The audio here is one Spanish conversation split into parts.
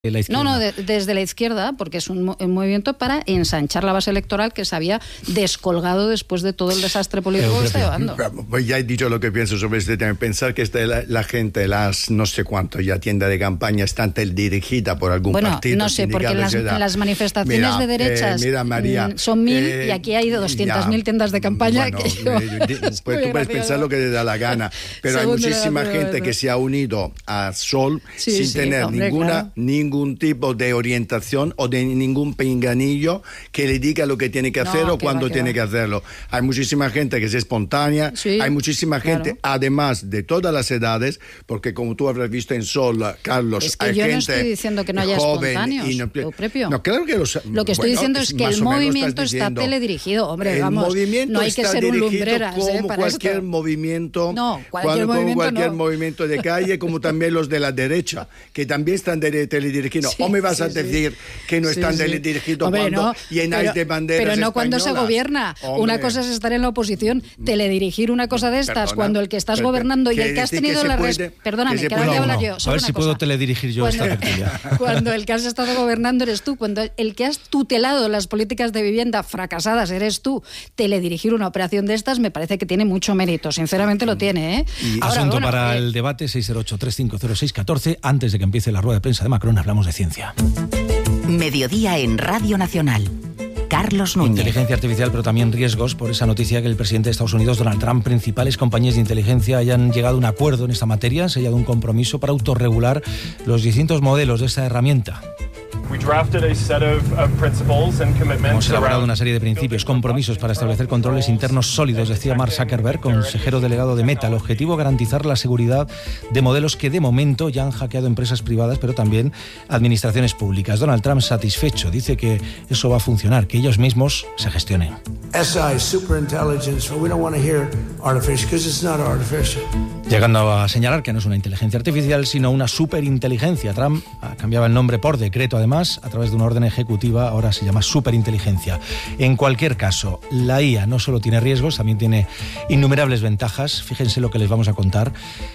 la izquierda. No, desde la izquierda, porque es un movimiento para ensanchar la base electoral que se había descolgado después de todo el desastre político que está llevando. Pues ya he dicho lo que pienso sobre este tema. Pensar que la gente, las no sé cuánto, ya tienda de campaña, está dirigida por algún partido. No sé, porque las manifestaciones de derechas María, son 1.000 y aquí hay 200.000 tiendas de campaña. Pues tú puedes pensar lo que te da la gana, pero hay muchísima gente que se ha unido a Sol sin tener ningún tipo de orientación o de ningún pinganillo que le diga lo que tiene que hacer o cuándo tiene que hacerlo. Hay muchísima gente que es espontánea, hay muchísima gente, además de todas las edades, porque como tú habrás visto en Sol, Carlos, es que hay yo gente no estoy diciendo que no haya espontáneos. No, claro que lo que estoy diciendo es que el movimiento está teledirigido. Hombre, vamos, no hay que ser un lumbreras como para cualquier esto. movimiento, cualquier movimiento de calle, como también los de la derecha, que también están teledirigidos. ¿O me vas a decir que no están teledirigidos cuando llenáis de banderas pero no españolas? Cuando se gobierna. Hombre. Una cosa es estar en la oposición, teledirigir una cosa de estas, cuando el que estás gobernando y el que has tenido la perdóname, que ahora voy a hablar yo. A ver si puedo teledirigir yo esta tertulia. Cuando el que has estado gobernando eres tú, cuando el que has tutelado las políticas de vivienda fracasadas eres tú, teledirigir una operación de estas me parece que tiene mucho mérito, sinceramente lo tiene, ¿eh? Asunto para el debate, 608-350-614. Antes de que empiece la rueda de prensa de Macron, hablamos de ciencia. Mediodía en Radio Nacional. Carlos Núñez. Inteligencia artificial, pero también riesgos por esa noticia que el presidente de Estados Unidos, Donald Trump, principales compañías de inteligencia hayan llegado a un acuerdo en esta materia, han sellado un compromiso para autorregular los distintos modelos de esta herramienta. Hemos elaborado una serie de principios, compromisos para establecer controles internos sólidos, decía Mark Zuckerberg, consejero delegado de Meta. El objetivo, garantizar la seguridad de modelos que de momento ya han hackeado empresas privadas, pero también administraciones públicas. Donald Trump satisfecho, dice que eso va a funcionar, que ellos mismos se gestionen. Llegando a señalar que no es una inteligencia artificial, sino una superinteligencia. Trump cambiaba el nombre por decreto, además, a través de una orden ejecutiva, ahora se llama superinteligencia. En cualquier caso, la IA no solo tiene riesgos, también tiene innumerables ventajas. Fíjense lo que les vamos a contar.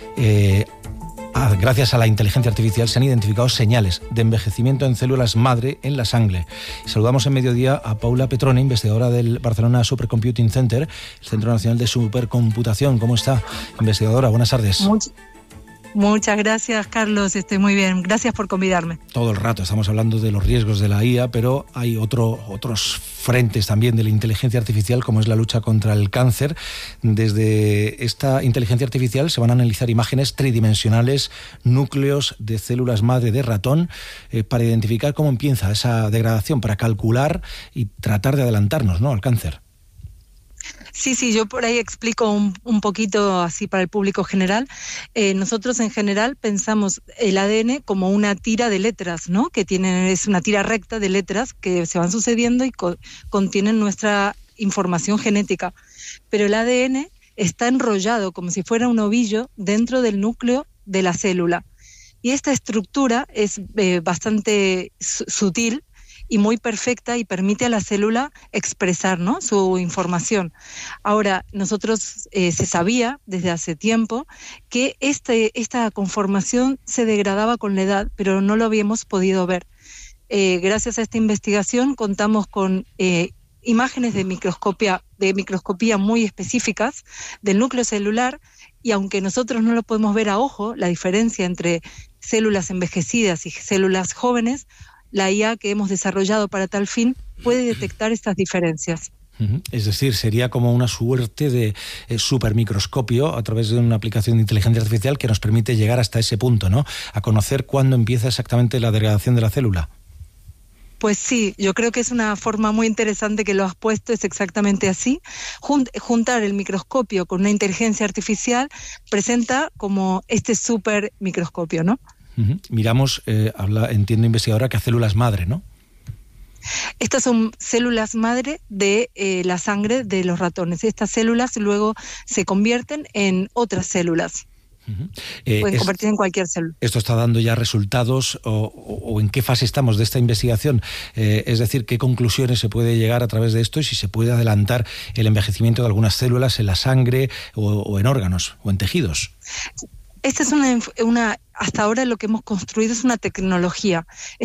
Gracias a la inteligencia artificial se han identificado señales de envejecimiento en células madre en la sangre. Saludamos en Mediodía a Paula Petrone, investigadora del Barcelona Supercomputing Center, el Centro Nacional de Supercomputación. ¿Cómo está, investigadora? Buenas tardes. Muchas gracias, Carlos. Estoy muy bien. Gracias por convidarme. Todo el rato estamos hablando de los riesgos de la IA, pero hay otros frentes también de la inteligencia artificial, como es la lucha contra el cáncer. Desde esta inteligencia artificial se van a analizar imágenes tridimensionales, núcleos de células madre de ratón, para identificar cómo empieza esa degradación, para calcular y tratar de adelantarnos, ¿no?, al cáncer. Sí, yo por ahí explico un poquito así para el público general. Nosotros en general pensamos el ADN como una tira de letras, ¿no? Es una tira recta de letras que se van sucediendo y contienen nuestra información genética. Pero el ADN está enrollado como si fuera un ovillo dentro del núcleo de la célula. Y esta estructura es bastante sutil y muy perfecta y permite a la célula expresar, ¿no?, su información. Ahora, nosotros se sabía desde hace tiempo que esta conformación se degradaba con la edad, pero no lo habíamos podido ver. Gracias a esta investigación contamos con imágenes de microscopía muy específicas del núcleo celular, y aunque nosotros no lo podemos ver a ojo, la diferencia entre células envejecidas y células jóvenes, la IA que hemos desarrollado para tal fin puede detectar estas diferencias. Es decir, sería como una suerte de supermicroscopio a través de una aplicación de inteligencia artificial que nos permite llegar hasta ese punto, ¿no?, a conocer cuándo empieza exactamente la degradación de la célula. Pues sí, yo creo que es una forma muy interesante que lo has puesto, es exactamente así. Juntar el microscopio con una inteligencia artificial presenta como este supermicroscopio, ¿no? Miramos, entiendo, investigadora, que a células madre, ¿no? Estas son células madre de la sangre de los ratones. Estas células luego se convierten en otras células. Pueden convertirse en cualquier célula. ¿Esto está dando ya resultados o en qué fase estamos de esta investigación? Es decir, ¿qué conclusiones se puede llegar a través de esto y si se puede adelantar el envejecimiento de algunas células en la sangre o en órganos o en tejidos? Esta es hasta ahora lo que hemos construido es una tecnología.